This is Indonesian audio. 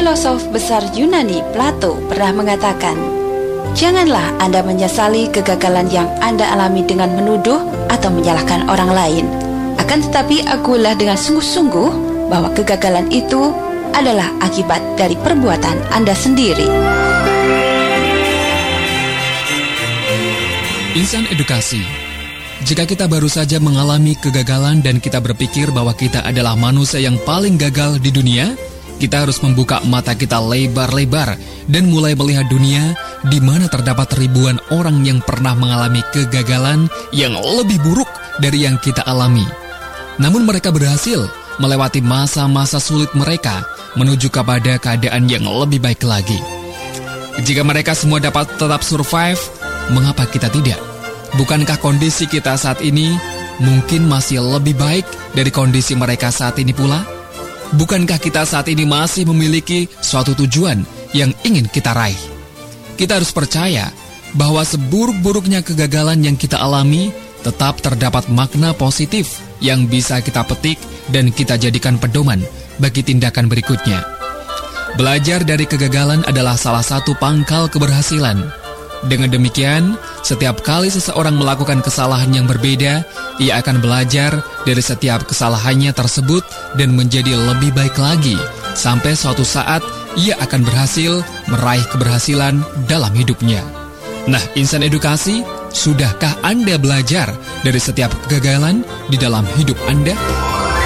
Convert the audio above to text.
Filosof besar Yunani Plato pernah mengatakan, "Janganlah Anda menyesali kegagalan yang Anda alami dengan menuduh atau menyalahkan orang lain. Akan tetapi akulah dengan sungguh-sungguh bahwa kegagalan itu adalah akibat dari perbuatan Anda sendiri." Insan Edukasi. Jika kita baru saja mengalami kegagalan dan kita berpikir bahwa kita adalah manusia yang paling gagal di dunia, kita harus membuka mata kita lebar-lebar dan mulai melihat dunia di mana terdapat ribuan orang yang pernah mengalami kegagalan yang lebih buruk dari yang kita alami. Namun mereka berhasil melewati masa-masa sulit mereka menuju kepada keadaan yang lebih baik lagi. Jika mereka semua dapat tetap survive, mengapa kita tidak? Bukankah kondisi kita saat ini mungkin masih lebih baik dari kondisi mereka saat ini pula? Bukankah kita saat ini masih memiliki suatu tujuan yang ingin kita raih? Kita harus percaya bahwa seburuk-buruknya kegagalan yang kita alami, tetap terdapat makna positif yang bisa kita petik dan kita jadikan pedoman bagi tindakan berikutnya. Belajar dari kegagalan adalah salah satu pangkal keberhasilan. Dengan demikian, setiap kali seseorang melakukan kesalahan yang berbeda, ia akan belajar dari setiap kesalahannya tersebut dan menjadi lebih baik lagi, sampai suatu saat ia akan berhasil meraih keberhasilan dalam hidupnya. Nah, Insan Edukasi, sudahkah Anda belajar dari setiap kegagalan di dalam hidup Anda?